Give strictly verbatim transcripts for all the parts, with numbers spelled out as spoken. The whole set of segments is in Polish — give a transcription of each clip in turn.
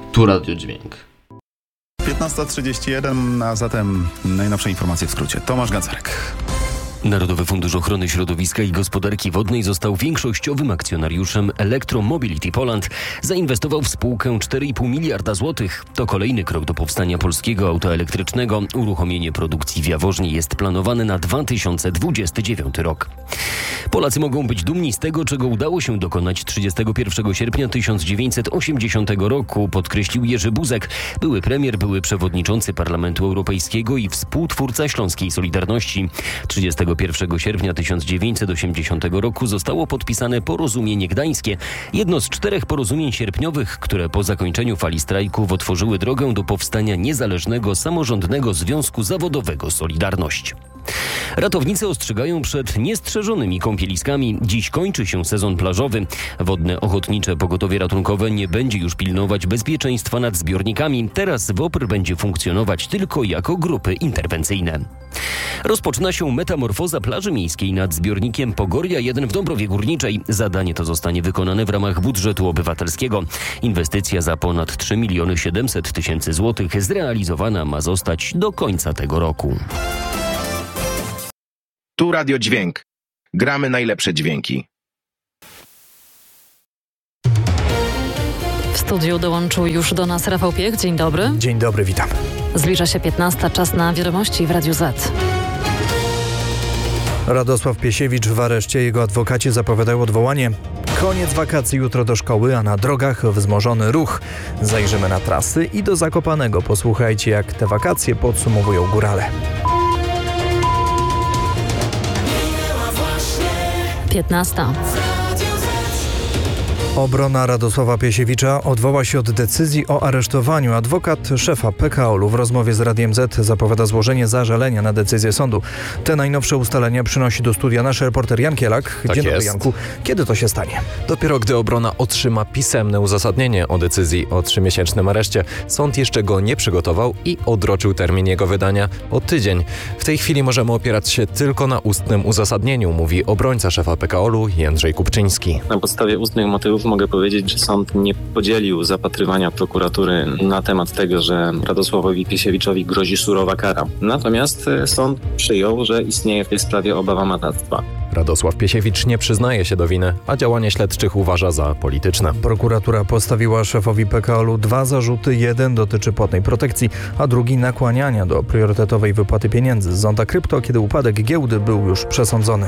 Tu Radio Dźwięk. piętnasta trzydzieści jeden, a zatem najnowsze informacje w skrócie. Tomasz Gacarek. Narodowy Fundusz Ochrony Środowiska i Gospodarki Wodnej został większościowym akcjonariuszem Electromobility Poland. Zainwestował w spółkę cztery i pół miliarda złotych. To kolejny krok do powstania polskiego auta elektrycznego. Uruchomienie produkcji w Jaworznie jest planowane na dwa tysiące dwudziesty dziewiąty rok. Polacy mogą być dumni z tego, czego udało się dokonać trzydziestego pierwszego sierpnia tysiąc dziewięćset osiemdziesiątego roku, podkreślił Jerzy Buzek, były premier, były przewodniczący Parlamentu Europejskiego i współtwórca Śląskiej Solidarności. trzydziestego pierwszego sierpnia tysiąc dziewięćset osiemdziesiątego roku zostało podpisane Porozumienie Gdańskie, jedno z czterech porozumień sierpniowych, które po zakończeniu fali strajków otworzyły drogę do powstania niezależnego, samorządnego związku zawodowego Solidarność. Ratownicy ostrzegają przed niestrzeżonymi kąpieliskami. Dziś kończy się sezon plażowy. Wodne Ochotnicze Pogotowie Ratunkowe nie będzie już pilnować bezpieczeństwa nad zbiornikami. Teraz WOPR będzie funkcjonować tylko jako grupy interwencyjne. Rozpoczyna się metamorfoza plaży miejskiej nad zbiornikiem Pogoria jeden w Dąbrowie Górniczej. Zadanie to zostanie wykonane w ramach budżetu obywatelskiego. Inwestycja za ponad trzy miliony siedemset tysięcy złotych zrealizowana ma zostać do końca tego roku. Tu Radio Dźwięk. Gramy najlepsze dźwięki. W studiu dołączył już do nas Rafał Piech. Dzień dobry. Dzień dobry, witam. Zbliża się piętnasta, czas na wiadomości w Radiu Z. Radosław Piesiewicz w areszcie, jego adwokaci zapowiadają odwołanie. Koniec wakacji jutro do szkoły, a na drogach wzmożony ruch. Zajrzymy na trasy i do Zakopanego. Posłuchajcie, jak te wakacje podsumowują górale. piętnasta. Obrona Radosława Piesiewicza odwoła się od decyzji o aresztowaniu. Adwokat szefa P K O L u w rozmowie z Radiem Z zapowiada złożenie zażalenia na decyzję sądu. Te najnowsze ustalenia przynosi do studia nasz reporter Jan Kielak. Tak Dzień dobry, jest. Janku. Kiedy to się stanie? Dopiero gdy obrona otrzyma pisemne uzasadnienie o decyzji o trzymiesięcznym areszcie. Sąd jeszcze go nie przygotował i odroczył termin jego wydania o tydzień. W tej chwili możemy opierać się tylko na ustnym uzasadnieniu, mówi obrońca szefa P K O L u Jędrzej Kupczyński. Na podstawie ustnych motywów mogę powiedzieć, że sąd nie podzielił zapatrywania prokuratury na temat tego, że Radosławowi Piesiewiczowi grozi surowa kara. Natomiast sąd przyjął, że istnieje w tej sprawie obawa matactwa. Radosław Piesiewicz nie przyznaje się do winy, a działanie śledczych uważa za polityczne. Prokuratura postawiła szefowi P K O L u dwa zarzuty. Jeden dotyczy płatnej protekcji, a drugi nakłaniania do priorytetowej wypłaty pieniędzy z zonda krypto, kiedy upadek giełdy był już przesądzony.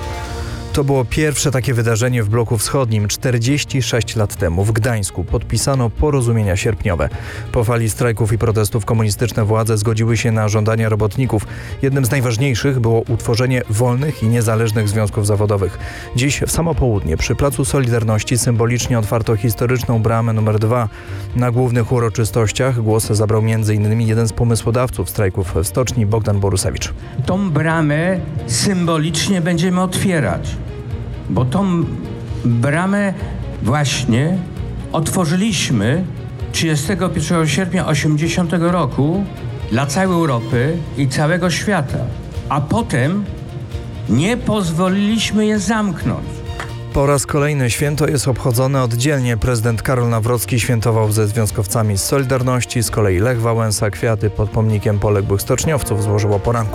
To było pierwsze takie wydarzenie w bloku wschodnim. czterdzieści sześć lat temu w Gdańsku podpisano porozumienia sierpniowe. Po fali strajków i protestów komunistyczne władze zgodziły się na żądania robotników. Jednym z najważniejszych było utworzenie wolnych i niezależnych związków zawodowych. Dziś w samo południe przy Placu Solidarności symbolicznie otwarto historyczną bramę numer dwa. Na głównych uroczystościach głos zabrał m.in. jeden z pomysłodawców strajków w stoczni, Bogdan Borusewicz. Tą bramę symbolicznie będziemy otwierać. Bo tą bramę właśnie otworzyliśmy trzydziestego pierwszego sierpnia osiemdziesiątego roku dla całej Europy i całego świata, a potem nie pozwoliliśmy je zamknąć. Po raz kolejny święto jest obchodzone oddzielnie. Prezydent Karol Nawrocki świętował ze związkowcami z Solidarności, z kolei Lech Wałęsa kwiaty pod pomnikiem poległych stoczniowców złożył o poranku.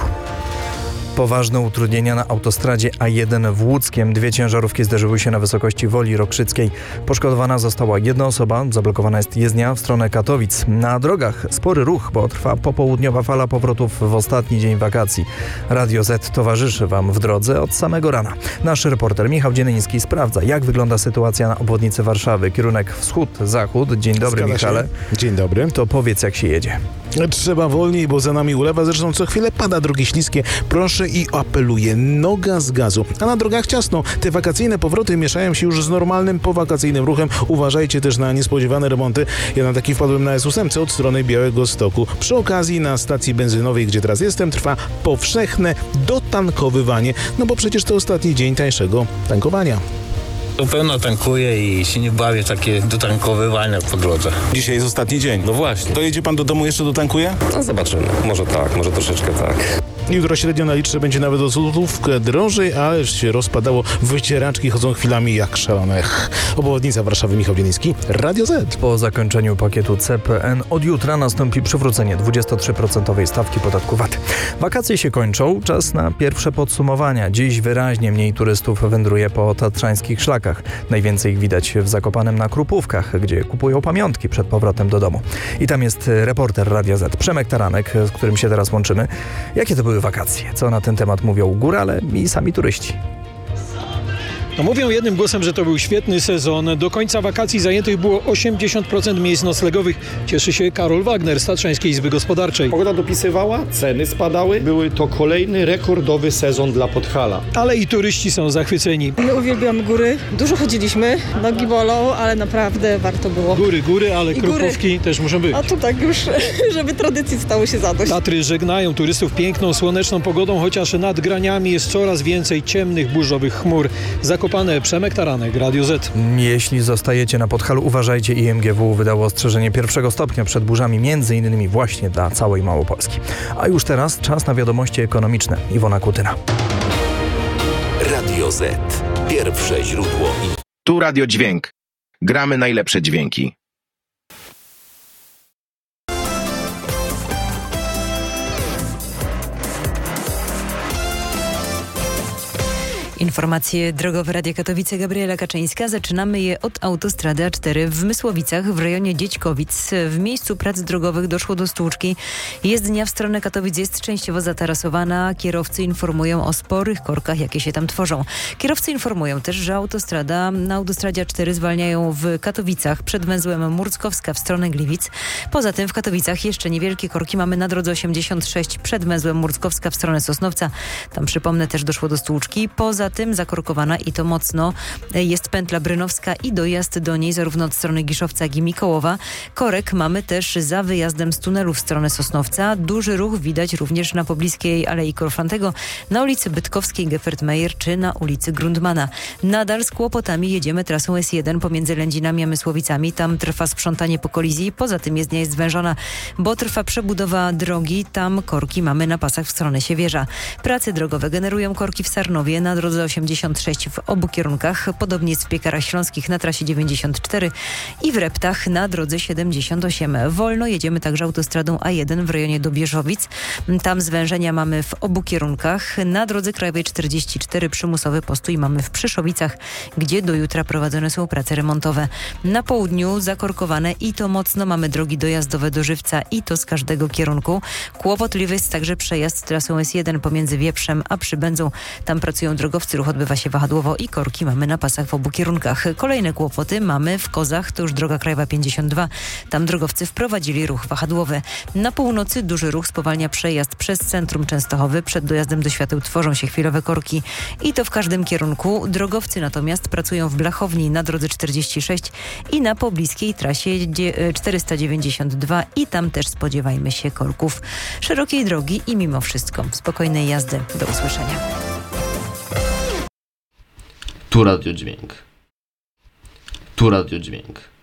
Poważne utrudnienia na autostradzie A jeden w Łódzkiem. Dwie ciężarówki zderzyły się na wysokości Woli Rokrzyckiej. Poszkodowana została jedna osoba, zablokowana jest jezdnia w stronę Katowic. Na drogach spory ruch, bo trwa popołudniowa fala powrotów w ostatni dzień wakacji. Radio Z towarzyszy Wam w drodze od samego rana. Nasz reporter Michał Dziennyński sprawdza, jak wygląda sytuacja na obwodnicy Warszawy. Kierunek wschód-zachód. Dzień dobry, Zgadza Michale. Się. Dzień dobry. To powiedz, jak się jedzie. Trzeba wolniej, bo za nami ulewa. Zresztą co chwilę pada, drogi śliskie. Proszę i apeluję, noga z gazu. A na drogach ciasno. Te wakacyjne powroty mieszają się już z normalnym powakacyjnym ruchem. Uważajcie też na niespodziewane remonty. Ja na taki wpadłem na S osiem od strony Białegostoku. Przy okazji na stacji benzynowej, gdzie teraz jestem, trwa powszechne dotankowywanie. No bo przecież to ostatni dzień tańszego tankowania. To pełno tankuję i się nie bawię w takie dotankowywania po drodze. Dzisiaj jest ostatni dzień. No właśnie. To jedzie pan do domu, jeszcze dotankuje? No zobaczymy. Może tak, może troszeczkę tak. Jutro średnio na litrze będzie nawet o złotówkę drożej, ale się rozpadało. Wycieraczki chodzą chwilami jak szalone. Obwodnica Warszawy, Michał Wieliński, Radio Z. Po zakończeniu pakietu C P N od jutra nastąpi przywrócenie dwudziesto trzy procent stawki podatku V A T. Wakacje się kończą, czas na pierwsze podsumowania. Dziś wyraźnie mniej turystów wędruje po tatrzańskich szlakach. Najwięcej ich widać w Zakopanem na Krupówkach, gdzie kupują pamiątki przed powrotem do domu. I tam jest reporter Radia Z, Przemek Taranek, z którym się teraz łączymy. Jakie to były wakacje? Co na ten temat mówią górale i sami turyści? No mówią jednym głosem, że to był świetny sezon. Do końca wakacji zajętych było osiemdziesiąt procent miejsc noclegowych. Cieszy się Karol Wagner z Tatrzańskiej Izby Gospodarczej. Pogoda dopisywała, ceny spadały. Były to kolejny rekordowy sezon dla Podhala. Ale i turyści są zachwyceni. My uwielbiamy góry. Dużo chodziliśmy, nogi bolą, ale naprawdę warto było. Góry, góry, ale I Krupówki góry. Też muszą być. A tu tak już, żeby tradycji stało się zadość. Tatry żegnają turystów piękną, słoneczną pogodą, chociaż nad graniami jest coraz więcej ciemnych, burzowych chmur. Zakopane, Przemek Taranek, Radio Z. Jeśli zostajecie na Podhalu, uważajcie. I M G W wydało ostrzeżenie pierwszego stopnia przed burzami, między innymi właśnie dla całej Małopolski. A już teraz czas na wiadomości ekonomiczne. Iwona Kutyna. Radio Z. Pierwsze źródło. Tu Radio Dźwięk. Gramy najlepsze dźwięki. Informacje drogowe Radia Katowice, Gabriela Kaczyńska. Zaczynamy je od autostrady A cztery w Mysłowicach w rejonie Dziećkowic. W miejscu prac drogowych doszło do stłuczki. Jezdnia w stronę Katowic jest częściowo zatarasowana. Kierowcy informują o sporych korkach, jakie się tam tworzą. Kierowcy informują też, że autostrada na autostradzie A cztery zwalniają w Katowicach przed węzłem Murckowska w stronę Gliwic. Poza tym w Katowicach jeszcze niewielkie korki mamy na drodze osiemdziesiąt sześć przed węzłem Murckowska w stronę Sosnowca. Tam, przypomnę, też doszło do stłuczki. Poza tym zakorkowana i to mocno jest pętla Brynowska i dojazd do niej zarówno od strony Giszowca, jak i Mikołowa. Korek mamy też za wyjazdem z tunelu w stronę Sosnowca. Duży ruch widać również na pobliskiej Alei Korfantego, na ulicy Bytkowskiej Gefert-Meyer czy na ulicy Grundmana. Nadal z kłopotami jedziemy trasą S jeden pomiędzy Lędzinami a Mysłowicami. Tam trwa sprzątanie po kolizji. Poza tym jezdnia jest zwężona, bo trwa przebudowa drogi. Tam korki mamy na pasach w stronę Siewierza. Prace drogowe generują korki w Sarnowie na drodze osiemdziesiąt sześć w obu kierunkach. Podobnie jest w Piekarach Śląskich na trasie dziewięćdziesiąt cztery i w Reptach na drodze siedemdziesiąt osiem. Wolno jedziemy także autostradą A jeden w rejonie Dobierzowic. Tam zwężenia mamy w obu kierunkach. Na drodze krajowej czterdzieści cztery przymusowy postój mamy w Przyszowicach, gdzie do jutra prowadzone są prace remontowe. Na południu zakorkowane i to mocno mamy drogi dojazdowe do Żywca i to z każdego kierunku. Kłopotliwy jest także przejazd trasą S jeden pomiędzy Wieprzem a Przybędzą. Tam pracują drogowcy, ruch odbywa się wahadłowo i korki mamy na pasach w obu kierunkach. Kolejne kłopoty mamy w Kozach, to już droga krajowa pięćdziesiąt dwa. Tam drogowcy wprowadzili ruch wahadłowy. Na północy duży ruch spowalnia przejazd przez centrum Częstochowy. Przed dojazdem do świateł tworzą się chwilowe korki i to w każdym kierunku. Drogowcy natomiast pracują w Blachowni na drodze czterdzieści sześć i na pobliskiej trasie czterysta dziewięćdziesiąt dwa i tam też spodziewajmy się korków. Szerokiej drogi i mimo wszystko spokojnej jazdy. Do usłyszenia. Tu Radio Dźwięk. Tu Radio Dźwięk.